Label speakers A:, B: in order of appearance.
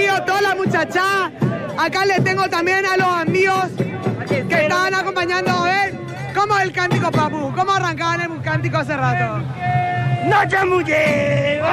A: Rocío, toda la muchacha. Acá le tengo también a los amigos que estaban acompañando. A ver, ¿cómo es el cántico, papu? ¿Cómo arrancaban el cántico hace rato?
B: ¡No chamulle!